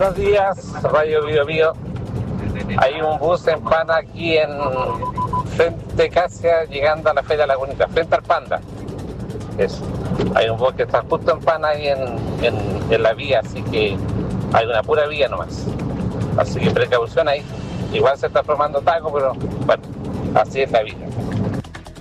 Buenos días, Radio Bio Bio. Hay un bus en Pana aquí en frente Casia, llegando a la Feria Lagunita, frente al Panda. Eso. Hay un bus que está justo en Pana ahí en la vía, así que hay una pura vía nomás. Así que precaución ahí. Igual se está formando taco, pero bueno, así es la vida.